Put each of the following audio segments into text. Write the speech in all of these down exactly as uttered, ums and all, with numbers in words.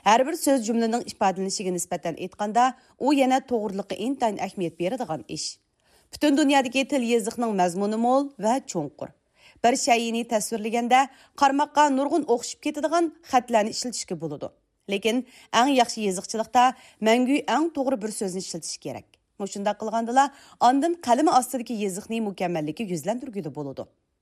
Her bir söz cümlenin ifadelenişine nispeten aytganda, u yana to'g'riliqqa intayin ahamiyat beradigan ish. Bütün dünyadaki til yazıqning mazmuni mo'l va cho'nqur. Bir shayini tasvirlaganda qarmoqqa nurg'un o'xshib ketadigan xatlarni ishlatishga bo'ladi. Lekin eng yaxshi yoziqchilikda mangu eng to'g'ri bir so'zni ishlatish kerak. Shunda qilgandala, ondan qalami ostidagi yoziqning mukammalligi yuzlantirguli bo'ladi.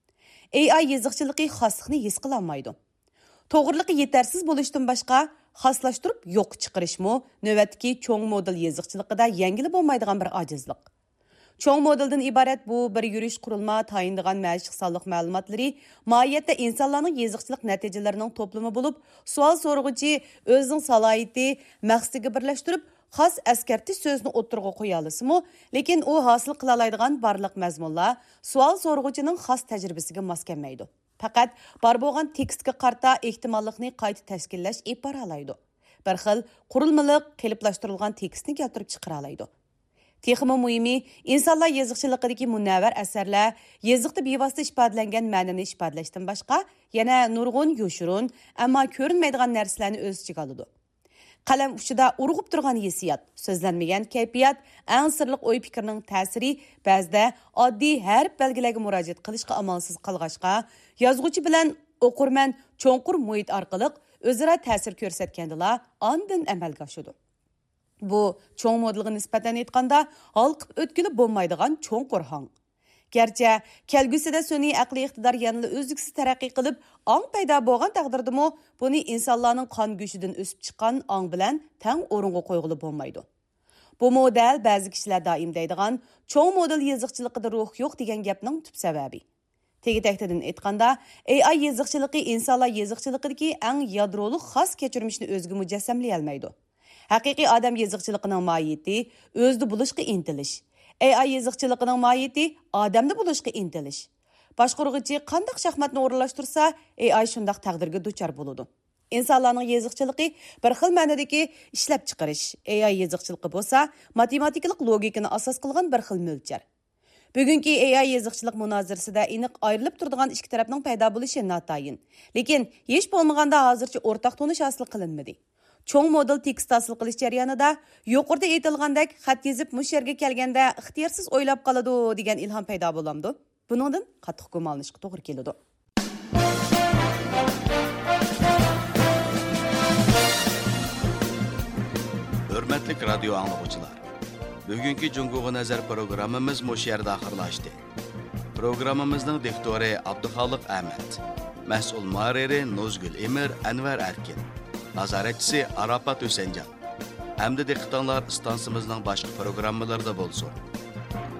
A I yoziqchiligi xoslikni his qila olmaydi. To'g'riliqi yetarsiz bo'lishdan boshqa xoslashtirib yo'q chiqarishmi navbatdagi cho'ng model yoziqchiligida yengilib bo'lmaydigan bir ojizlik. Cho'ng modeldan iborat bu bir yurish qurilma tayindigan ma'lum sonliq ma'lumotlari mohiyatda insonlarning yoziqchilik natijalarining to'plami bo'lib, savol so'rag'uchi o'zining salohiyati, maqsadiga birlashtirib xos askartish so'zni o'tirg'a qo'ya olasimi, lekin u hosil qila oladigan barliq mazmunlar savol so'rag'uchining xos tajribasiga mos kelmaydi. Faqat bar bo'lgan tekstga qarta ehtimollikni qayta tashkillash ipara olaydi. Bir xil qurilmaliq qiliplashtirilgan tekstni keltirib chiqara olaydi. Texmi muhimi, insonlar yoziqchiligidagi munavvar asarlar yoziqda bevosita ifodalangan ma'noni ifodalashdan boshqa yana nurg'un yoshirun, ammo ko'rinmaydigan narsalarni o'z ichiga oladi. Qalam uchida urg'ib turgan hissiyot, so'zlanmagan kayfiyat, eng sirliq o'y fikrning ta'siri ba'zida oddiy harf belgilarga murojaat qilishga amalsiz qolg'achqa, yozuvchi bilan o'qirman cho'nqur muhit orqali o'zaro ta'sir ko'rsatgandilar, ondan amalga oshadi. Bu cho'ng modelga nisbatan aytganda halqib o'tkilib bo'lmaydigan cho'nqur hang. Gerçi kelgusida sun'iy aqliy iqtidor yanada o'zliksiz taraqqiy qilib, ong paydo bo'lgan taqdirdami, buni insonlarning qon go'shidan o'sib chiqqan ong bilan tang o'ringa qo'yg'ili bo'lmaydi. Bu model ba'zi kishilar doim deydigan cho'ng model yoziqchiligida ruh yo'q degan gapning tub sababi. Tegitaqtidan aytganda, A I yoziqchiligi insonlar yoziqchiligidagi eng yadroliq xos kechirmishni o'ziga mujassamlay olmaydi. Haqiqiy odam yoziqchiligining mohiyati o'zida bo'lishga intilish. A I yoziqchiligining mohiyati odamda bo'lishga intilish. Boshqaruvchi qanday shaxmatni o'rinlashtirsa, A I shundaq taqdirga duchor bo'ladi. İnsanlarning yoziqchiligi bir xil ma'nodagi ishlab chiqarish. A I yoziqchiligi bo'lsa, matematikalik logikani asos qilgan bir xil mo'lchar. Bugungi A I yoziqchilik munozirasida aniq ayrilib turadigan ikki tarafning paydo bo'lishi notayin. Lekin hech bo'lmaganda hozircha o'rtaq tonish hosil qilinmadi. Cho'ng model tekst hosil qilish jarayonida yuqorida aytilgandek xat yozib mush yerga kelganda ixtiyorsiz o'ylab qoladi degan ilhom paydo bo'lamdi. Buningdan qattiq gumonlanishga to'g'ri keladi. Hurmatli radio anglovchilar, bugungi Jungo'ga nazar programmamiz mush yerda oxirlashdi. Programmamizning diktori Abduxoliq Ahmad, mas'ul muharriri Nozgul Emir Anvar Arkin, nazoratchisi Arafat Husanjon. Hamda diqqatinglar istansimizning boshqa programmalarida bo'lsin.